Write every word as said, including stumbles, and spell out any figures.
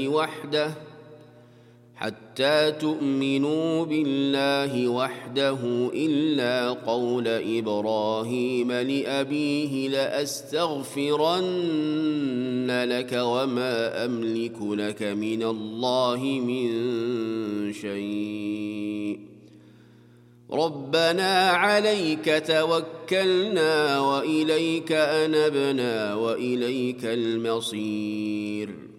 وحده حتى تؤمنوا بالله وحده إلا قول إبراهيم لأبيه لأستغفرن لك وما أملك لك من الله من شيء ربنا عليك توكلنا وإليك أنبنا وإليك المصير